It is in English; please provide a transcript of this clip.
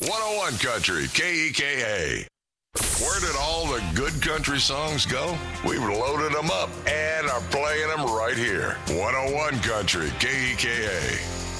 101 Country, KEKA. Where did all the good country songs go? We've loaded them up and are playing them right here. 101 Country, KEKA.